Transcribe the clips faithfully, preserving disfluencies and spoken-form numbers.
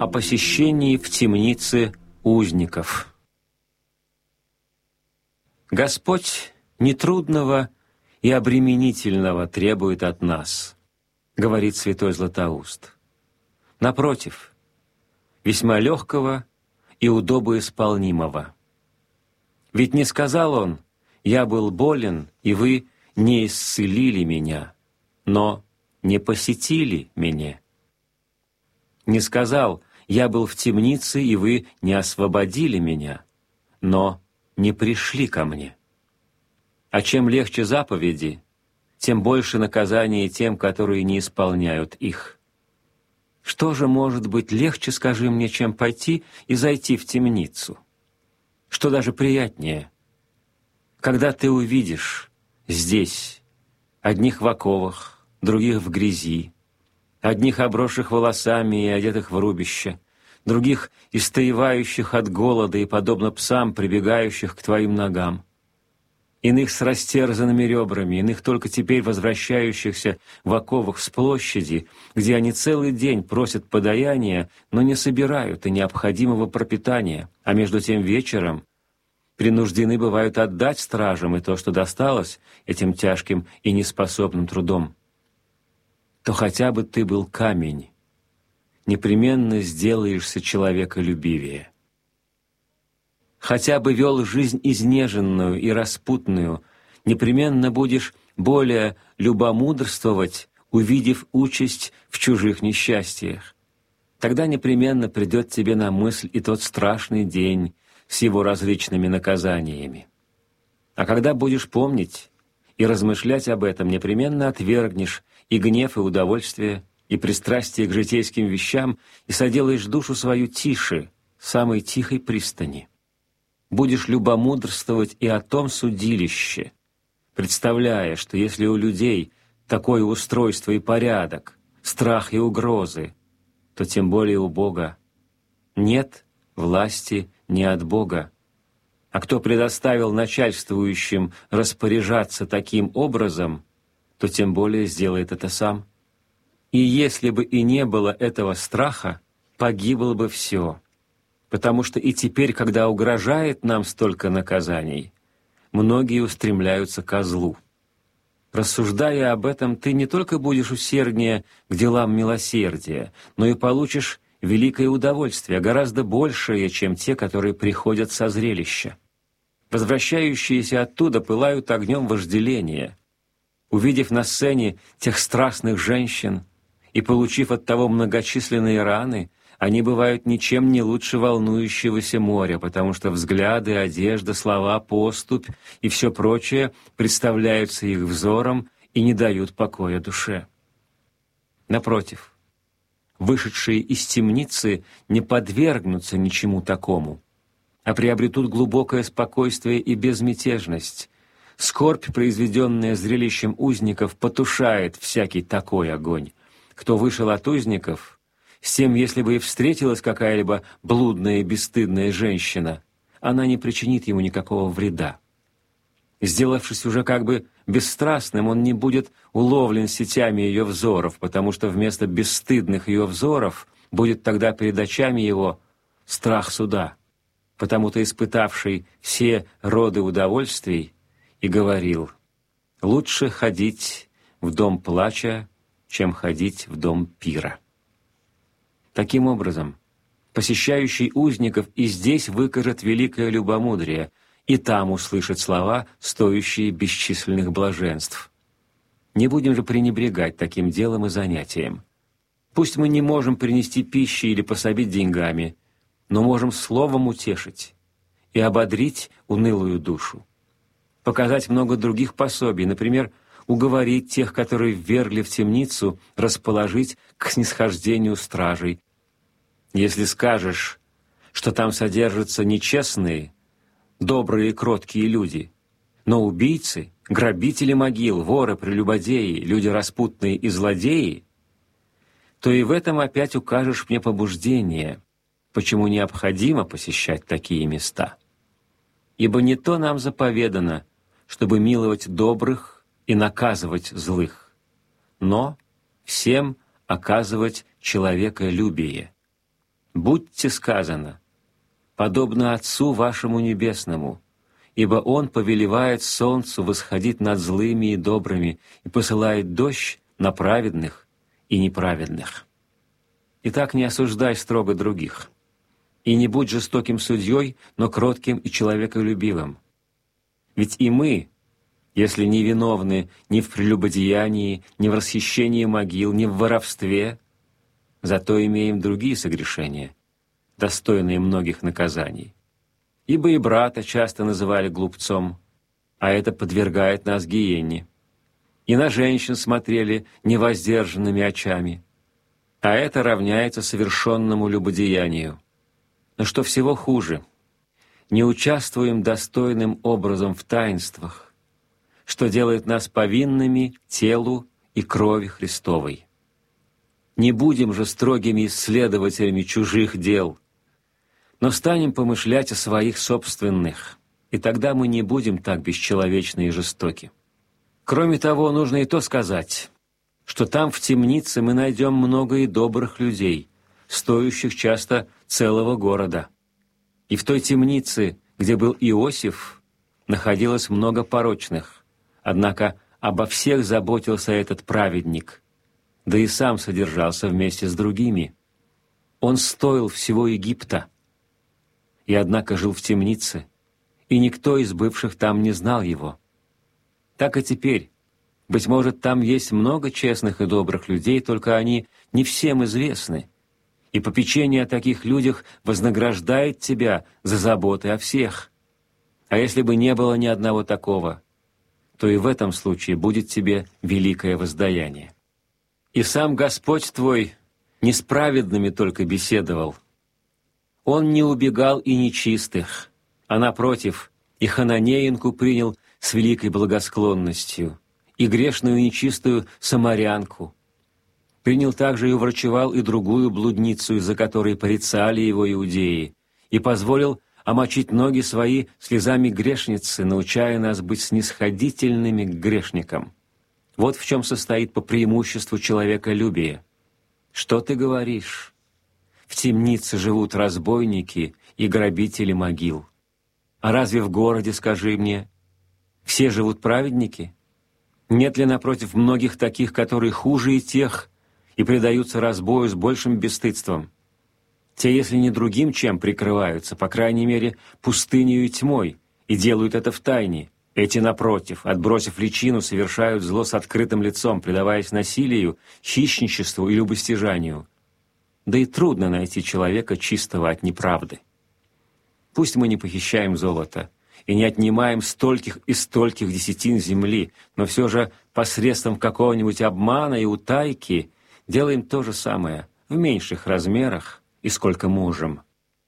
о посещении в темнице узников. Господь нетрудного и обременительного требует от нас, говорит святой Златоуст. Напротив, весьма легкого и удобоисполнимого. Ведь не сказал он: «Я был болен, и вы не исцелили меня», но «не посетили меня». Не сказал: «Я был в темнице, и вы не освободили меня», но «не пришли ко мне». А чем легче заповеди, тем больше наказание тем, которые не исполняют их. Что же может быть легче, скажи мне, чем пойти и зайти в темницу? Что даже приятнее? Когда ты увидишь здесь одних в оковах, других в грязи, одних обросших волосами и одетых в рубище, других истоевающих от голода и, подобно псам, прибегающих к твоим ногам, иных с растерзанными ребрами, иных только теперь возвращающихся в оковах с площади, где они целый день просят подаяния, но не собирают и необходимого пропитания, а между тем вечером принуждены бывают отдать стражам и то, что досталось этим тяжким и неспособным трудом, то хотя бы ты был камень, непременно сделаешься человеколюбивее. Хотя бы вел жизнь изнеженную и распутную, непременно будешь более любомудрствовать, увидев участь в чужих несчастьях. Тогда непременно придет тебе на мысль и тот страшный день с его различными наказаниями. А когда будешь помнить и размышлять об этом, непременно отвергнешь и гнев, и удовольствие, и пристрастие к житейским вещам, и соделаешь душу свою тише, самой тихой пристани. Будешь любомудрствовать и о том судилище, представляя, что если у людей такое устройство и порядок, страх и угрозы, то тем более у Бога нет власти не от Бога. А кто предоставил начальствующим распоряжаться таким образом, то тем более сделает это сам. И если бы и не было этого страха, погибло бы все. Потому что и теперь, когда угрожает нам столько наказаний, многие устремляются ко злу. Рассуждая об этом, ты не только будешь усерднее к делам милосердия, но и получишь великое удовольствие, гораздо большее, чем те, которые приходят со зрелища. Возвращающиеся оттуда пылают огнем вожделения. Увидев на сцене тех страстных женщин и получив от того многочисленные раны, они бывают ничем не лучше волнующегося моря, потому что взгляды, одежда, слова, поступь и все прочее представляются их взором и не дают покоя душе. Напротив, вышедшие из темницы не подвергнутся ничему такому, а приобретут глубокое спокойствие и безмятежность. Скорбь, произведенная зрелищем узников, потушает всякий такой огонь. Кто вышел от узников, с тем, если бы и встретилась какая-либо блудная и бесстыдная женщина, она не причинит ему никакого вреда. Сделавшись уже как бы бесстрастным, он не будет уловлен сетями ее взоров, потому что вместо бесстыдных ее взоров будет тогда перед очами его страх суда, потому-то испытавший все роды удовольствий и говорил: «Лучше ходить в дом плача, чем ходить в дом пира». Таким образом, посещающий узников и здесь выкажет великое любомудрие, и там услышит слова, стоящие бесчисленных блаженств. Не будем же пренебрегать таким делом и занятием. Пусть мы не можем принести пищи или пособить деньгами, но можем словом утешить и ободрить унылую душу. Показать много других пособий, например, уговорить тех, которые ввергли в темницу, расположить к снисхождению стражей. Если скажешь, что там содержатся нечестные, добрые и кроткие люди, но убийцы, грабители могил, воры, прелюбодеи, люди распутные и злодеи, то и в этом опять укажешь мне побуждение, почему необходимо посещать такие места. Ибо не то нам заповедано, чтобы миловать добрых и наказывать злых, но всем оказывать человеколюбие. «Будьте сказано, подобно Отцу вашему Небесному, ибо Он повелевает солнцу восходить над злыми и добрыми и посылает дождь на праведных и неправедных. Итак, не осуждай строго других, и не будь жестоким судьей, но кротким и человеколюбивым. Ведь и мы, если не виновны ни в прелюбодеянии, ни в расхищении могил, ни в воровстве, зато имеем другие согрешения, достойные многих наказаний. Ибо и брата часто называли глупцом, а это подвергает нас гиенне. И на женщин смотрели невоздержанными очами, а это равняется совершенному любодеянию. Но что всего хуже, не участвуем достойным образом в таинствах, что делает нас повинными телу и крови Христовой. Не будем же строгими исследователями чужих дел, но станем помышлять о своих собственных, и тогда мы не будем так бесчеловечны и жестоки. Кроме того, нужно и то сказать, что там в темнице мы найдем много и добрых людей, стоящих часто целого города. И в той темнице, где был Иосиф, находилось много порочных, однако обо всех заботился этот праведник, да и сам содержался вместе с другими. Он стоил всего Египта, и однако жил в темнице, и никто из бывших там не знал его. Так и теперь. Быть может, там есть много честных и добрых людей, только они не всем известны, и попечение о таких людях вознаграждает тебя за заботы о всех. А если бы не было ни одного такого, то и в этом случае будет тебе великое воздаяние. И сам Господь твой не с праведными только беседовал. Он не убегал и нечистых, а, напротив, и хананеянку принял с великой благосклонностью, и грешную и нечистую самарянку. Принял также и уврачевал и другую блудницу, из-за которой порицали его иудеи, и позволил омочить ноги свои слезами грешницы, научая нас быть снисходительными к грешникам. Вот в чем состоит по преимуществу человеколюбие. Что ты говоришь? В темнице живут разбойники и грабители могил. А разве в городе, скажи мне, все живут праведники? Нет ли, напротив, многих таких, которые хуже и тех, и предаются разбою с большим бесстыдством? Те, если не другим чем, прикрываются, по крайней мере, пустынею и тьмой, и делают это втайне. Эти, напротив, отбросив личину, совершают зло с открытым лицом, предаваясь насилию, хищничеству и любостяжанию. Да и трудно найти человека чистого от неправды. Пусть мы не похищаем золото и не отнимаем стольких и стольких десятин земли, но все же посредством какого-нибудь обмана и утайки делаем то же самое в меньших размерах и сколько можем.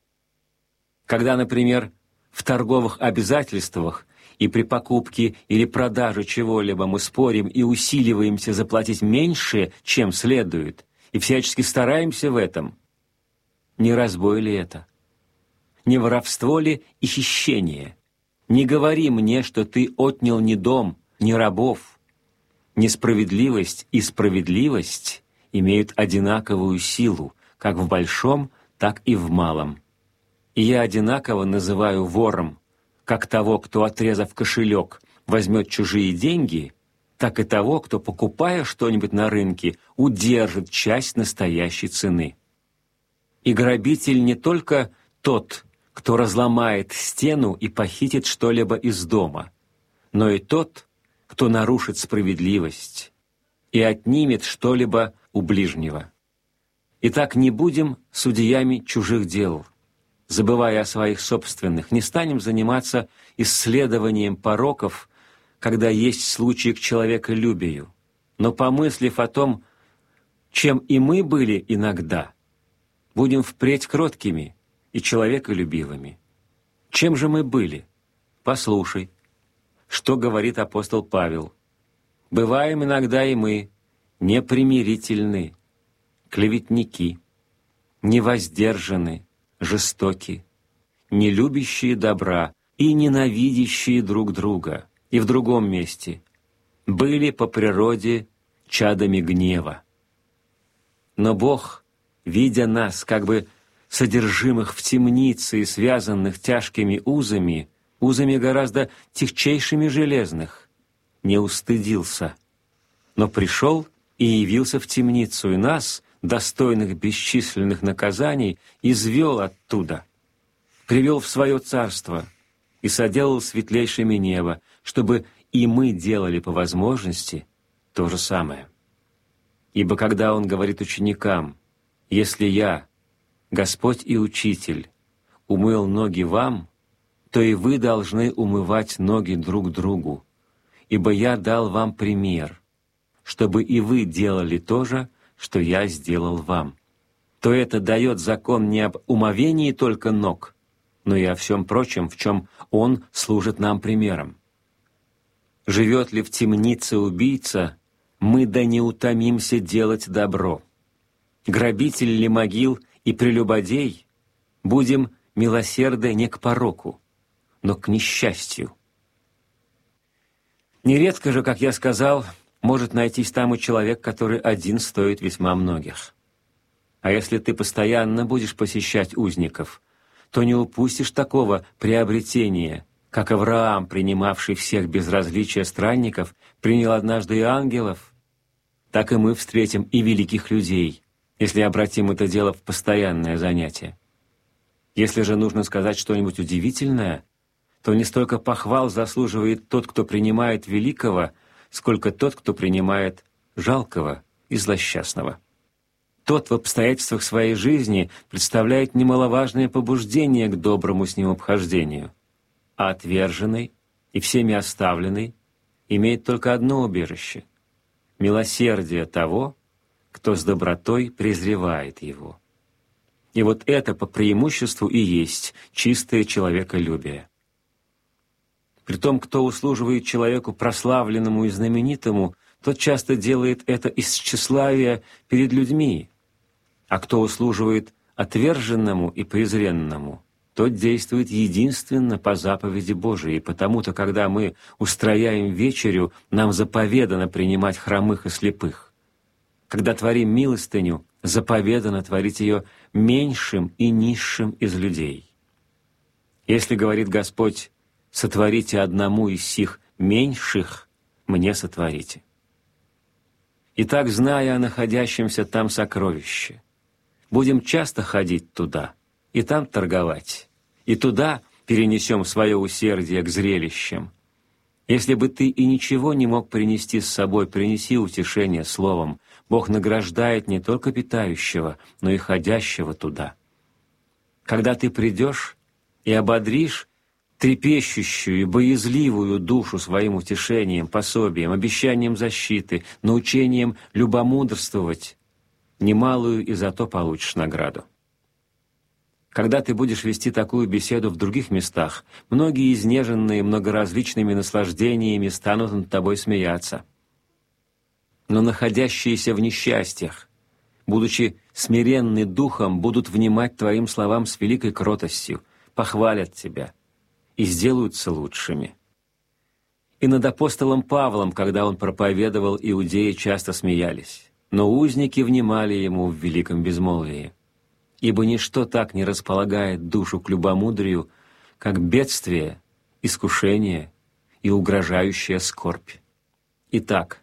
Когда, например, в торговых обязательствах и при покупке или продаже чего-либо мы спорим и усиливаемся заплатить меньше, чем следует, и всячески стараемся в этом, не разбой ли это? Не воровство ли и хищение? Не говори мне, что ты отнял не дом, не рабов. Несправедливость и справедливость имеют одинаковую силу, как в большом, так и в малом. И я одинаково называю вором как того, кто, отрезав кошелек, возьмет чужие деньги, так и того, кто, покупая что-нибудь на рынке, удержит часть настоящей цены. И грабитель не только тот, кто разломает стену и похитит что-либо из дома, но и тот, кто нарушит справедливость и отнимет что-либо у ближнего. Итак, не будем судьями чужих дел, забывая о своих собственных, не станем заниматься исследованием пороков, когда есть случаи к человеколюбию, но, помыслив о том, чем и мы были иногда, будем впредь кроткими и человеколюбивыми. Чем же мы были? Послушай, что говорит апостол Павел. «Бываем иногда и мы непримирительны, клеветники, невоздержаны, жестоки, не любящие добра и ненавидящие друг друга». И в другом месте «были по природе чадами гнева». Но Бог, видя нас как бы содержимых в темнице и связанных тяжкими узами, узами гораздо тягчайшими железных, не устыдился, но пришел и явился в темницу, и нас, достойных бесчисленных наказаний, извел оттуда, привел в свое царство и соделал светлейшими небо, чтобы и мы делали по возможности то же самое. Ибо когда Он говорит ученикам: «Если Я, Господь и Учитель, умыл ноги вам, то и вы должны умывать ноги друг другу, ибо Я дал вам пример, чтобы и вы делали то же, что Я сделал вам», то это дает закон не об умовении только ног, но и о всем прочем, в чем Он служит нам примером. Живет ли в темнице убийца, мы да не утомимся делать добро. Грабитель ли могил и прелюбодей, будем милосерды не к пороку, но к несчастью. Нередко же, как я сказал, может найтись там и человек, который один стоит весьма многих. А если ты постоянно будешь посещать узников, то не упустишь такого приобретения, как Авраам, принимавший всех без различия странников, принял однажды и ангелов, так и мы встретим и великих людей, если обратим это дело в постоянное занятие. Если же нужно сказать что-нибудь удивительное, то не столько похвал заслуживает тот, кто принимает великого, сколько тот, кто принимает жалкого и злосчастного. Тот в обстоятельствах своей жизни представляет немаловажное побуждение к доброму с ним обхождению, а отверженный и всеми оставленный имеет только одно убежище — милосердие того, кто с добротой презревает его. И вот это по преимуществу и есть чистое человеколюбие. Притом, кто услуживает человеку прославленному и знаменитому, тот часто делает это из тщеславия перед людьми, а кто услуживает отверженному и презренному, тот действует единственно по заповеди Божией, и потому-то, когда мы устрояем вечерю, нам заповедано принимать хромых и слепых. Когда творим милостыню, заповедано творить ее меньшим и низшим из людей. Если, говорит Господь, «Сотворите одному из сих меньших, мне сотворите». Итак, зная о находящемся там сокровище, будем часто ходить туда и там торговать, и туда перенесем свое усердие к зрелищам. Если бы ты и ничего не мог принести с собой, принеси утешение словом. Бог награждает не только питающего, но и ходящего туда. Когда ты придешь и ободришь трепещущую и боязливую душу своим утешением, пособием, обещанием защиты, научением любомудрствовать, немалую и за то получишь награду. Когда ты будешь вести такую беседу в других местах, многие изнеженные многоразличными наслаждениями станут над тобой смеяться. Но находящиеся в несчастьях, будучи смиренны духом, будут внимать твоим словам с великой кротостью, похвалят тебя и сделаются лучшими. И над апостолом Павлом, когда он проповедовал, иудеи часто смеялись, но узники внимали ему в великом безмолвии. Ибо ничто так не располагает душу к любомудрию, как бедствие, искушение и угрожающая скорбь. Итак,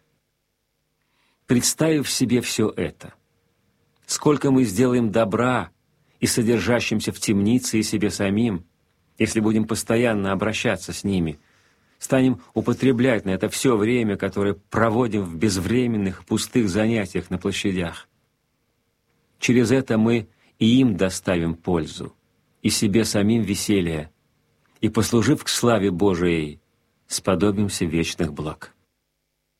представив себе все это, сколько мы сделаем добра и содержащимся в темнице и себе самим, если будем постоянно обращаться с ними, станем употреблять на это все время, которое проводим в безвременных, пустых занятиях на площадях. Через это мы и им доставим пользу, и себе самим веселье, и, послужив к славе Божией, сподобимся вечных благ.